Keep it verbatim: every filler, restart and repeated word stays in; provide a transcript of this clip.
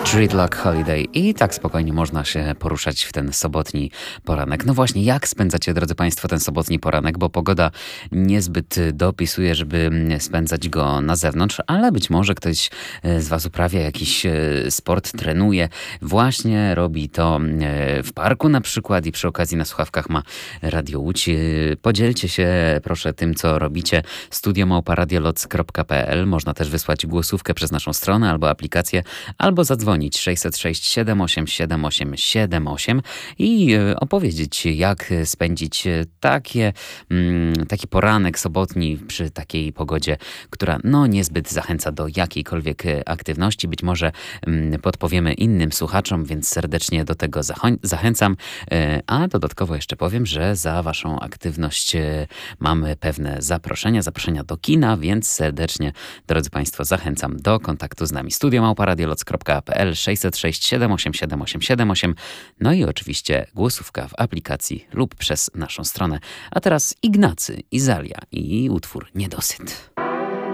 Treat Like Holiday i tak spokojnie można się poruszać w ten sobotni poranek. No właśnie, jak spędzacie, drodzy Państwo, ten sobotni poranek, bo pogoda niezbyt dopisuje, żeby spędzać go na zewnątrz, ale być może ktoś z Was uprawia jakiś sport, trenuje, właśnie robi to w parku na przykład i przy okazji na słuchawkach ma Radio Łódź. Podzielcie się proszę tym, co robicie. studio małpa radioloc kropka p l. Można też wysłać głosówkę przez naszą stronę albo aplikację, albo zadzwonić sześćset sześć siedem osiem siedem osiem siedem osiem i opowiedzieć, jak spędzić takie, taki poranek sobotni przy takiej pogodzie, która no niezbyt zachęca do jakiejkolwiek aktywności. Być może podpowiemy innym słuchaczom, więc serdecznie do tego zachęcam. A dodatkowo jeszcze powiem, że za Waszą aktywność mamy pewne zaproszenia, zaproszenia do kina, więc serdecznie, drodzy Państwo, zachęcam do kontaktu z nami. studio małpa radioloc kropka p l, sześćset sześć siedem osiem siedem osiem siedem osiem, no i oczywiście głosówka w aplikacji lub przez naszą stronę. A teraz Ignacy, Izalia i utwór Niedosyt.